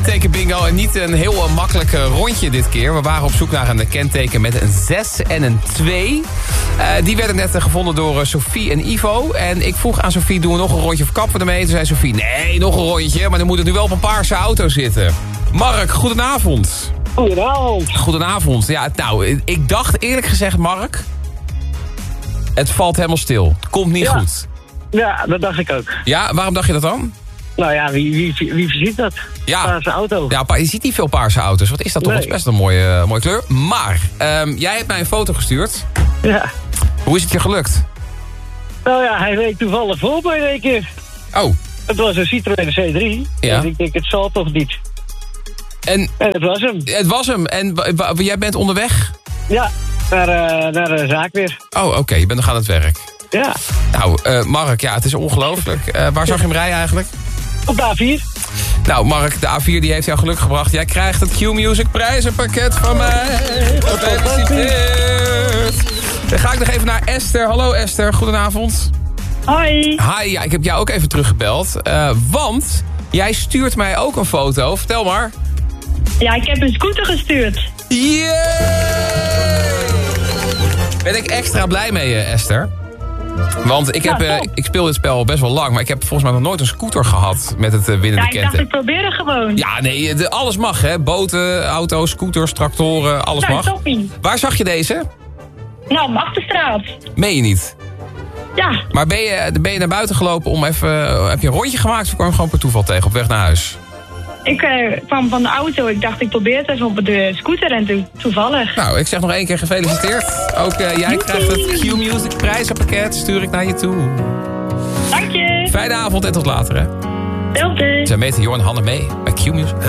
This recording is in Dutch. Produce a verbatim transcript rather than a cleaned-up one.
kenteken bingo en niet een heel uh, makkelijk uh, rondje dit keer. We waren op zoek naar een kenteken met een zes en een twee. Uh, die werden net uh, gevonden door uh, Sophie en Ivo. En ik vroeg aan Sophie, doen we nog een rondje of kappen we ermee? Toen zei Sophie, nee, nog een rondje, maar dan moet het nu wel op een paarse auto zitten. Mark, goedenavond. Goedenavond. Goedenavond. Ja, nou, ik dacht eerlijk gezegd, Mark, het valt helemaal stil. Het komt niet ja. goed. Ja, dat dacht ik ook. Ja, waarom dacht je dat dan? Nou ja, wie, wie, wie, wie ziet dat? Ja. Paarse auto. Ja, je ziet niet veel paarse auto's. Wat is dat toch? Nee. Dat is best een mooie, mooie kleur. Maar, um, jij hebt mij een foto gestuurd. Ja. Hoe is het je gelukt? Nou ja, hij reed toevallig voor bij een keer. Oh. Het was een Citroën C drie. Ja. Dus ik denk, het zal toch niet. En, en het was hem. Het was hem. En w- w- jij bent onderweg? Ja, naar, uh, naar de zaak weer. Oh, oké. Okay. Je bent nog aan het werk. Ja. Nou, uh, Mark, ja, het is ongelooflijk. Uh, waar zag je hem rijden eigenlijk? Op de A vier. Nou, Mark, de A vier die heeft jou geluk gebracht. Jij krijgt het Q-Music prijzenpakket van mij. Gefeliciteerd. Dan ga ik nog even naar Esther. Hallo Esther, goedenavond. Hoi. Hi, ja, ik heb jou ook even teruggebeld. Uh, want jij stuurt mij ook een foto. Vertel maar. Ja, ik heb een scooter gestuurd. Yeah! Ben ik extra blij mee, Esther. Want ik, heb, ja, uh, ik speel dit spel best wel lang, maar ik heb volgens mij nog nooit een scooter gehad met het uh, winnende Ja, ik kenten. dacht ik probeer het gewoon. Ja, nee, de, alles mag, hè. Boten, auto's, scooters, tractoren, alles Nou, mag. toppie. Waar zag je deze? Nou, op Achterstraat. Meen je niet? Ja. Maar ben je, ben je naar buiten gelopen om even... Uh, heb je een rondje gemaakt of kwam je gewoon per toeval tegen op weg naar huis? Ik uh, kwam van de auto. Ik dacht ik probeer het even op de scooter en toen toevallig. Nou, ik zeg nog één keer gefeliciteerd. Ook uh, jij krijgt het Q-Music prijzenpakket. Stuur ik naar je toe. Dank je. Fijne avond en tot later, hè. Beelden. Zij meten Jorn Hanne mee bij Q-Music.